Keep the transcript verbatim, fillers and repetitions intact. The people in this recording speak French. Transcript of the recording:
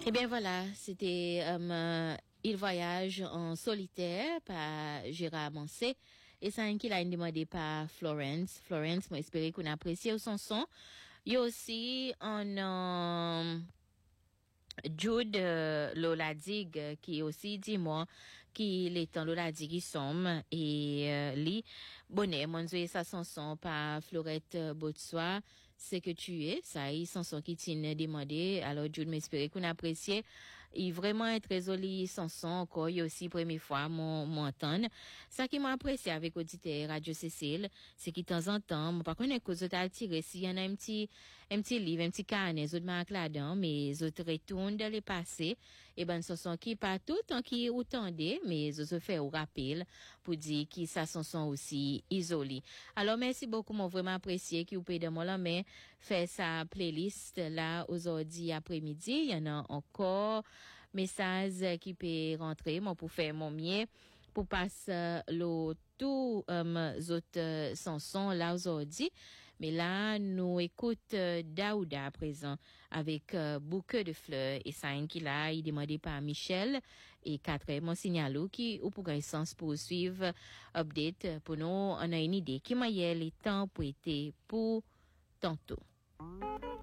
Eh bien voilà, c'était um, Il voyage en solitaire par Gérard Mancé. Et ça qui l'a demandé par Florence. Florence, moi espérer qu'on apprécie son son. Il y a aussi un um, Jude euh, Lola Dig euh, qui aussi dit moi qui les temps Lola Dig qui somme et euh, li bonnet mon Dieu sa chanson par Florette euh, Botsois c'est que tu es ça y chanson qui t'ine demandé alors Jude m'espérer qu'on apprécie il vraiment très joli chanson encore il aussi première fois mon m'entendre ça qui m'a apprécié avec auditeur Radio Cécile c'est qui de temps en temps par contre cause de attirer s'il y en a un petit un petit livre un petit carnet autres marque là-dedans mais autres retournent dans le passé et ben chanson qui pas tout temps qui entendait mais je se fait au rappel pour dire qui ça chanson aussi isolée alors merci beaucoup mon vraiment apprécié qui vous paye de moi là mais fait sa playlist là aujourd'hui après-midi il y en a encore message qui peut rentrer moi pour faire mon mieux pour passer le tout um, autres chansons là aujourd'hui mais là nous écoute euh, Daouda à présent avec euh, bouquet de fleurs et ça qui là il demandé par Michel et quatre mon signalo qui ou pour sens pour suivre update pour nous on a une idée qui m'a les temps pour été pour tantôt.